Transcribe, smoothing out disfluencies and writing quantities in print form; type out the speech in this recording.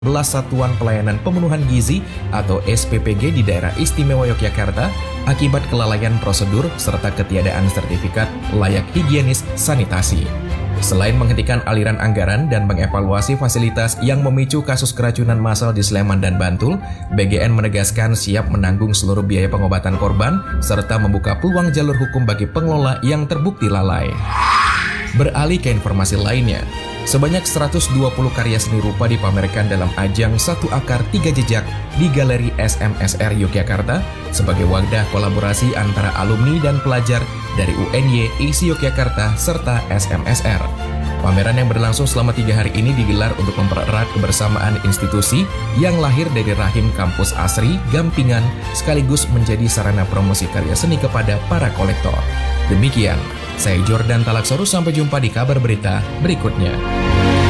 belas Satuan Pelayanan Pemenuhan Gizi atau SPPG di daerah istimewa Yogyakarta akibat kelalaian prosedur serta ketiadaan sertifikat layak higienis sanitasi. Selain menghentikan aliran anggaran dan mengevaluasi fasilitas yang memicu kasus keracunan massal di Sleman dan Bantul, BGN menegaskan siap menanggung seluruh biaya pengobatan korban serta membuka peluang jalur hukum bagi pengelola yang terbukti lalai. Beralih ke informasi lainnya, sebanyak 120 karya seni rupa dipamerkan dalam ajang Satu Akar Tiga Jejak di Galeri SMSR Yogyakarta sebagai wadah kolaborasi antara alumni dan pelajar dari UNY ISI Yogyakarta serta SMSR. Pameran yang berlangsung selama 3 hari ini digelar untuk mempererat kebersamaan institusi yang lahir dari rahim kampus Asri, Gampingan, sekaligus menjadi sarana promosi karya seni kepada para kolektor. Demikian, saya Jordan Talaksoro, sampai jumpa di kabar berita berikutnya.